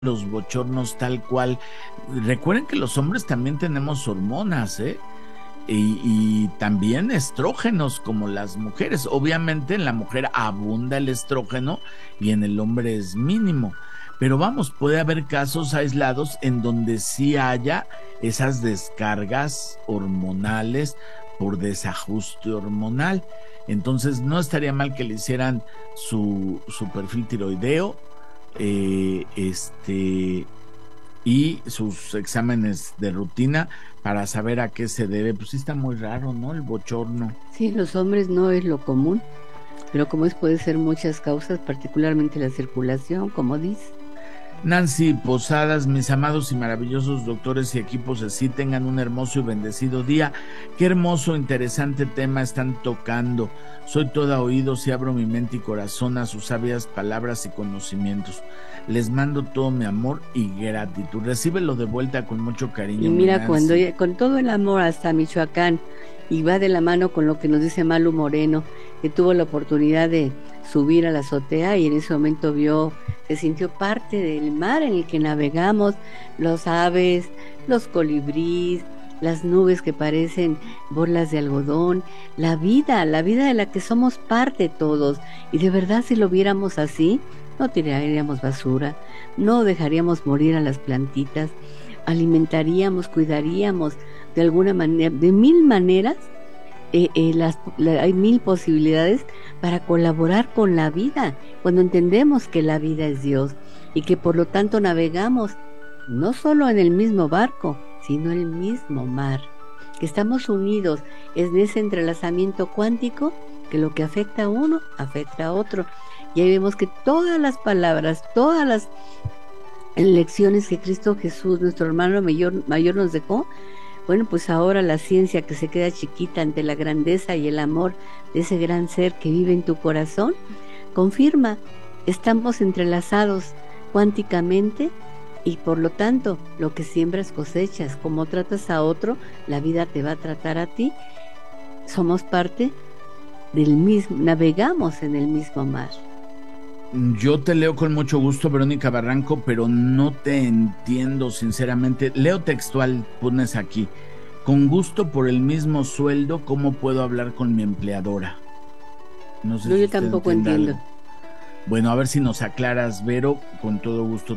los bochornos tal cual. Recuerden que los hombres también tenemos hormonas, ¿eh? Y también estrógenos como las mujeres. Obviamente en la mujer abunda el estrógeno y en el hombre es mínimo. Pero vamos, puede haber casos aislados en donde sí haya esas descargas hormonales por desajuste hormonal. Entonces no estaría mal que le hicieran su perfil tiroideo, eh, este, y sus exámenes de rutina para saber a qué se debe. Pues sí está muy raro, ¿no? El bochorno. Sí, en los hombres no es lo común, pero como es puede ser muchas causas, particularmente la circulación, como dice. Nancy Posadas, mis amados y maravillosos doctores y equipos, así tengan un hermoso y bendecido día. Qué hermoso, interesante tema están tocando. Soy toda oídos y abro mi mente y corazón a sus sabias palabras y conocimientos. Les mando todo mi amor y gratitud. Recíbelo de vuelta con mucho Y cariño, mi mira, cuando Nancy. con todo el amor hasta Michoacán, y va de la mano con lo que nos dice Malu Moreno, que tuvo la oportunidad de subir a la azotea y en ese momento se sintió parte del mar en el que navegamos, los aves, los colibríes, las nubes que parecen bolas de algodón, la vida de la que somos parte todos. Y de verdad, si lo viéramos así, no tiraríamos basura, no dejaríamos morir a las plantitas, alimentaríamos, cuidaríamos de alguna manera, de mil maneras. Hay mil posibilidades para colaborar con la vida, cuando entendemos que la vida es Dios y que por lo tanto navegamos no solo en el mismo barco, sino en el mismo mar, que estamos unidos en ese entrelazamiento cuántico, que lo que afecta a uno afecta a otro. Y ahí vemos que todas las palabras, todas las lecciones que Cristo Jesús, nuestro hermano mayor nos dejó, bueno, pues ahora la ciencia que se queda chiquita ante la grandeza y el amor de ese gran ser que vive en tu corazón, confirma, estamos entrelazados cuánticamente y por lo tanto lo que siembras cosechas, como tratas a otro, la vida te va a tratar a ti. Somos parte del mismo, navegamos en el mismo mar. Yo te leo con mucho gusto, Verónica Barranco, pero no te entiendo sinceramente. Leo textual, pones aquí. Con gusto por el mismo sueldo, ¿cómo puedo hablar con mi empleadora? No sé No, si yo usted tampoco entiende entiendo. algo. Bueno, a ver si nos aclaras, Vero. Con todo gusto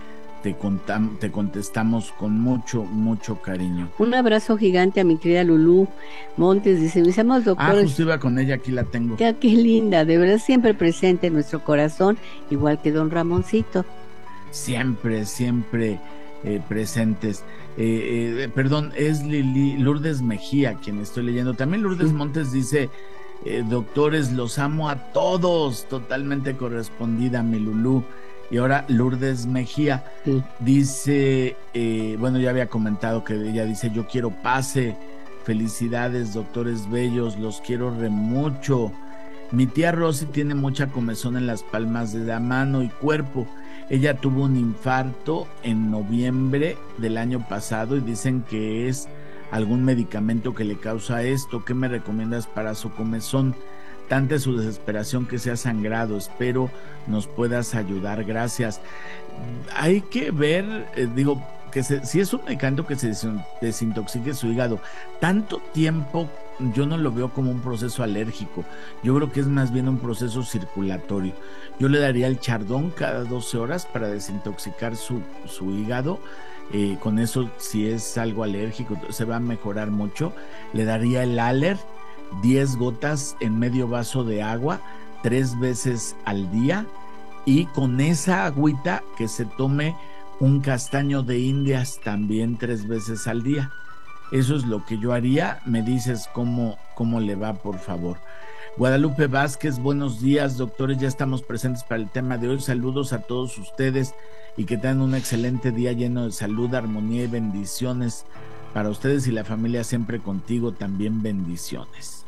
te contestamos con mucho, mucho cariño. Un abrazo gigante a mi querida Lulú Montes, dice, mis amados Ah, doctores, justo iba con ella, aquí la tengo. qué linda, de verdad siempre presente en nuestro corazón, igual que don Ramoncito. Siempre, siempre presentes. Perdón, es Lourdes Mejía quien estoy leyendo. También Lourdes Montes dice, doctores, los amo a todos, totalmente correspondida, mi Lulú. Y ahora Lourdes Mejía Sí. dice, bueno, ya había comentado que ella dice, yo quiero pase, felicidades, doctores bellos, los quiero re mucho. Mi tía Rosy tiene mucha comezón en las palmas de la mano y cuerpo. Ella tuvo un infarto en noviembre del año pasado y dicen que es algún medicamento que le causa esto. ¿Qué me recomiendas para su comezón? Tanta es su desesperación que se ha sangrado. Espero nos puedas ayudar. Gracias. Hay que ver, digo, si es un medicamento que se desintoxique su hígado, tanto tiempo yo no lo veo como un proceso alérgico, yo creo que es más bien un proceso circulatorio. Yo le daría el chardón cada 12 horas para desintoxicar su hígado. Con eso, si es algo alérgico, se va a mejorar mucho. Le daría el Aller, 10 gotas en medio vaso de agua, 3 veces al día, y con esa agüita que se tome un castaño de Indias también 3 veces al día. Eso es lo que yo haría. Me dices cómo le va, por favor. Guadalupe Vázquez, buenos días, doctores. Ya estamos presentes para el tema de hoy. Saludos a todos ustedes y que tengan un excelente día lleno de salud, armonía y bendiciones para ustedes y la familia siempre contigo. También bendiciones.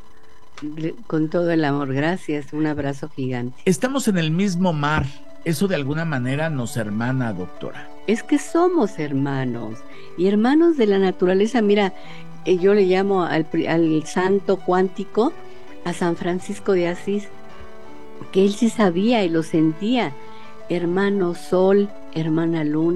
Con todo el amor, gracias. Un abrazo gigante. Estamos en el mismo mar. Eso de alguna manera nos hermana, doctora. Es que somos hermanos y hermanos de la naturaleza. Mira, yo le llamo al santo cuántico, a San Francisco de Asís, que él sí sabía y lo sentía, hermano sol, hermana luna.